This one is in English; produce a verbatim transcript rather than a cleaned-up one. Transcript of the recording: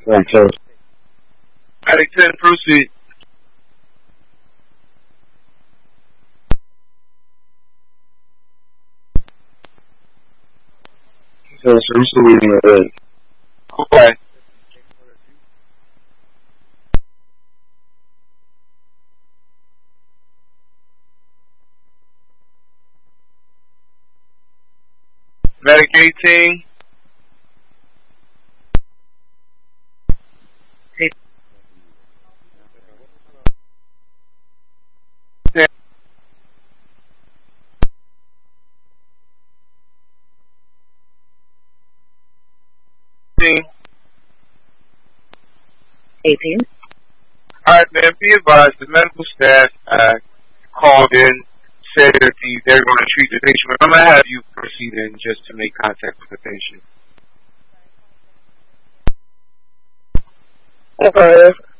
Right, so. Medic ten, proceed. So, so I'm still reading it right. Okay. Medic eighteen. eighteen. Alright, man, be advised, the medical staff uh, called in, said that the, they're going to treat the patient, but I'm going to have you proceed in just to make contact with the patient. Okay.